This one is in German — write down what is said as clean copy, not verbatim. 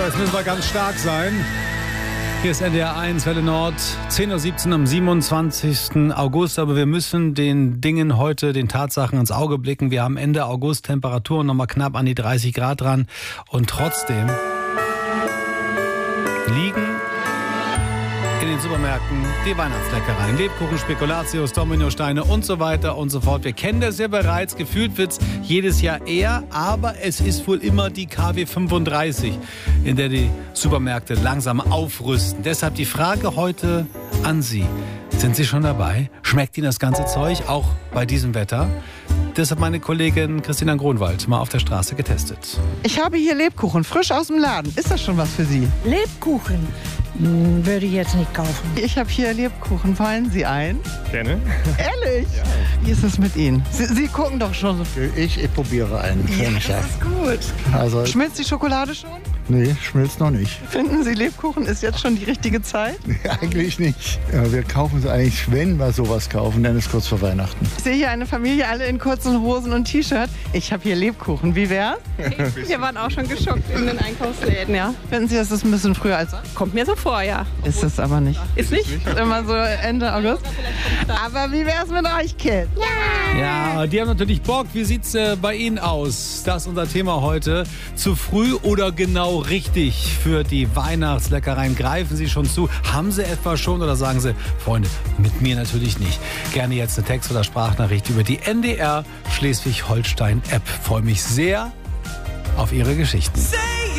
jetzt müssen wir ganz stark sein. Hier ist NDR 1, Welle Nord, 10.17 Uhr am 27. August. Aber wir müssen den Dingen heute, den Tatsachen ins Auge blicken. Wir haben Ende August Temperaturen nochmal knapp an die 30 Grad dran. Und trotzdem liegen in den Supermärkten die Weihnachtsleckereien. Lebkuchen, Spekulatius, Dominosteine und so weiter und so fort. Wir kennen das ja bereits. Gefühlt wird es jedes Jahr eher, aber es ist wohl immer die KW 35, in der die Supermärkte langsam aufrüsten. Deshalb die Frage heute an Sie. Sind Sie schon dabei? Schmeckt Ihnen das ganze Zeug, auch bei diesem Wetter? Das hat meine Kollegin Christina Gronwald mal auf der Straße getestet. Ich habe hier Lebkuchen, frisch aus dem Laden. Ist das schon was für Sie? Lebkuchen würde ich jetzt nicht kaufen. Ich habe hier Lebkuchen. Fallen Sie ein? Gerne. Ehrlich? Ja. Wie ist es mit Ihnen? Sie gucken doch schon so. Ich probiere einen. Ja, das ist gut. Also, Schmilzt die Schokolade schon? nee, schmilzt noch nicht. Finden Sie, Lebkuchen ist jetzt schon die richtige Zeit? Eigentlich nicht. Ja, wir kaufen es eigentlich, wenn wir sowas kaufen, dann ist kurz vor Weihnachten. Ich sehe hier eine Familie, alle in kurzen Hosen und T-Shirt. Ich habe hier Lebkuchen. Wie wär's? Wir waren auch schon geschockt in den Einkaufsläden, ja. Finden Sie, das ist ein bisschen früher als sonst? Kommt mir so vor, ja. Ist es aber nicht. Ist nicht? Ist immer so Ende August. Aber wie wär's mit euch, Kids? Ja, die haben natürlich Bock. Wie sieht's bei Ihnen aus? Das ist unser Thema heute. Zu früh oder genau richtig für die Weihnachtsleckereien? Greifen Sie schon zu? Haben Sie etwa schon oder sagen Sie, Freunde, mit mir natürlich nicht? Gerne jetzt eine Text- oder Sprachnachricht über die NDR Schleswig-Holstein-App. Freue mich sehr auf Ihre Geschichten.